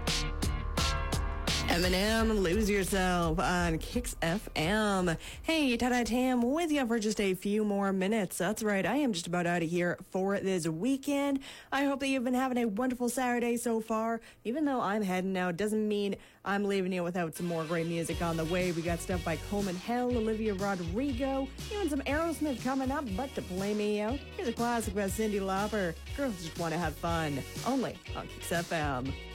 Eminem, Lose Yourself on Kicks FM. Hey, Tada Tam with you for just a few more minutes. That's right, I am just about out of here for this weekend. I hope that you've been having a wonderful Saturday so far. Even though I'm heading out, doesn't mean I'm leaving you without some more great music on the way. We got stuff by Coleman Hell, Olivia Rodrigo, even some Aerosmith coming up. But to play me out, here's a classic by Cyndi Lauper. Girls Just Want to Have Fun, only on Kicks FM.